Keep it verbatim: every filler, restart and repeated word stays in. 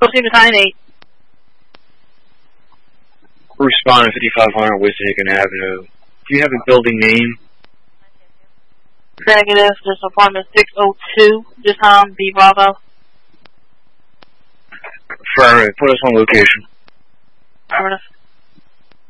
Proceed to sign eight. Responding fifty-five hundred West Hagen Avenue. Do you have a building name? Negative. This apartment six oh two. Just B Bravo. Affirmative. Put us on location. Affirmative.